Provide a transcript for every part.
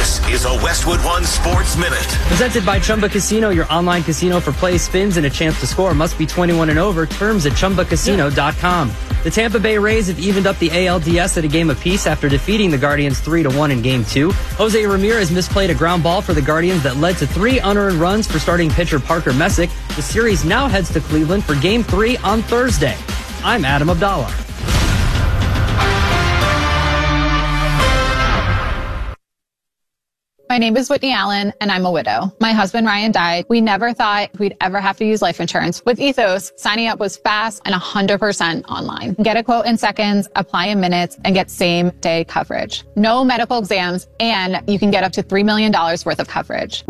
This is a Westwood One Sports Minute. Presented by Chumba Casino, your online casino for play, spins, and a chance to score. Must be 21 and over. Terms at ChumbaCasino.com. The Tampa Bay Rays have evened up the ALDS at a game apiece after defeating the Guardians 3-1 in Game 2. Jose Ramirez misplayed a ground ball for the Guardians that led to 3 unearned runs for starting pitcher Parker Messick. The series now heads to Cleveland for Game 3 on Thursday. I'm Adam Abdallah. My name is Whitney Allen, and I'm a widow. My husband, Ryan, died. We never thought we'd ever have to use life insurance. With Ethos, signing up was fast and 100% online. Get a quote in seconds, apply in minutes, and get same-day coverage. No medical exams, and you can get up to $3 million worth of coverage.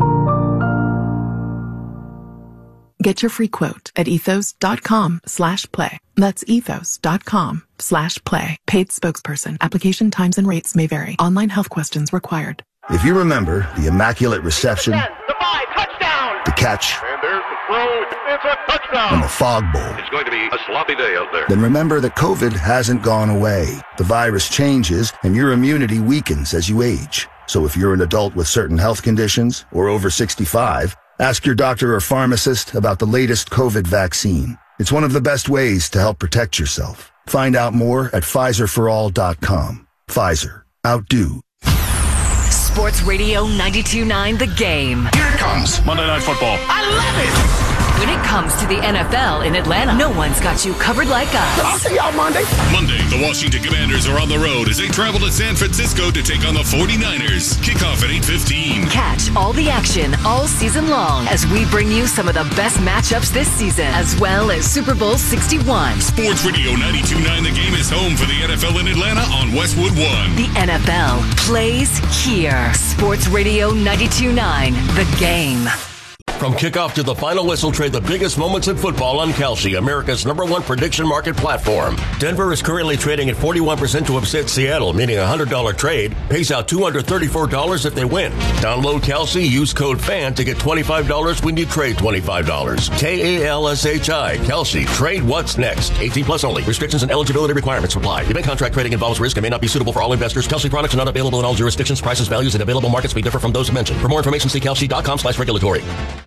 Get your free quote at ethos.com/play. That's ethos.com/play. Paid spokesperson. Application times and rates may vary. Online health questions required. If you remember the immaculate reception, the 5, touchdown, the catch, and there's the throw, it's a touchdown, and the fog bowl, it's going to be a sloppy day out there. Then remember that COVID hasn't gone away. The virus changes and your immunity weakens as you age. So if you're an adult with certain health conditions or over 65, ask your doctor or pharmacist about the latest COVID vaccine. It's one of the best ways to help protect yourself. Find out more at PfizerForAll.com. Pfizer. Outdo. Sports Radio 92.9 The Game. Here it comes. Monday Night Football. I love it. When it comes to the NFL in Atlanta, no one's got you covered like us. I'll see y'all Monday. Monday, the Washington Commanders are on the road as they travel to San Francisco to take on the 49ers. Kickoff at 8:15. Catch all the action all season long as we bring you some of the best matchups this season, as well as Super Bowl 61. Sports Radio 92.9 The Game is home for the NFL in Atlanta on Westwood One. The NFL plays here. Sports Radio 92.9 The Game. From kickoff to the final whistle, trade the biggest moments in football on Kalshi, America's #1 prediction market platform. Denver is currently trading at 41% to upset Seattle, meaning a $100 trade pays out $234 if they win. Download Kalshi, use code FAN to get $25 when you trade $25. KALSHI, Kalshi, trade what's next. 18 plus only. Restrictions and eligibility requirements apply. Event contract trading involves risk and may not be suitable for all investors. Kalshi products are not available in all jurisdictions. Prices, values, and available markets may differ from those mentioned. For more information, see kalshi.com/regulatory.